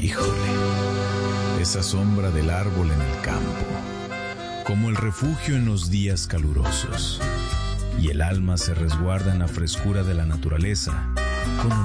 Híjole, esa sombra del árbol en el campo, como el refugio en los días calurosos, y el alma se resguarda en la frescura de la naturaleza con